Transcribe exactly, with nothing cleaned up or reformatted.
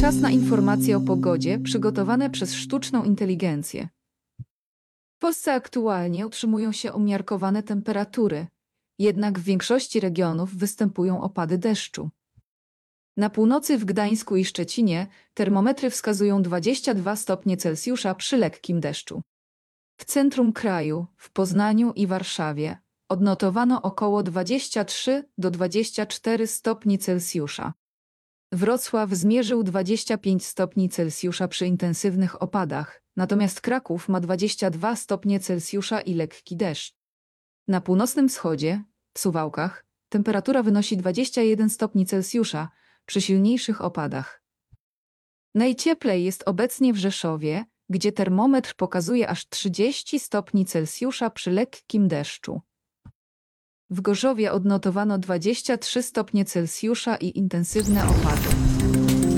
Czas na informacje o pogodzie przygotowane przez sztuczną inteligencję. W Polsce aktualnie utrzymują się umiarkowane temperatury, jednak w większości regionów występują opady deszczu. Na północy w Gdańsku i Szczecinie termometry wskazują dwadzieścia dwa stopnie Celsjusza przy lekkim deszczu. W centrum kraju, w Poznaniu i Warszawie odnotowano około dwadzieścia trzy do dwudziestu czterech stopni Celsjusza. Wrocław zmierzył dwadzieścia pięć stopni Celsjusza przy intensywnych opadach, natomiast Kraków ma dwadzieścia dwa stopnie Celsjusza i lekki deszcz. Na północnym wschodzie, w Suwałkach, temperatura wynosi dwadzieścia jeden stopni Celsjusza przy silniejszych opadach. Najcieplej jest obecnie w Rzeszowie, gdzie termometr pokazuje aż trzydzieści stopni Celsjusza przy lekkim deszczu. W Gorzowie odnotowano dwadzieścia trzy stopnie Celsjusza i intensywne opady.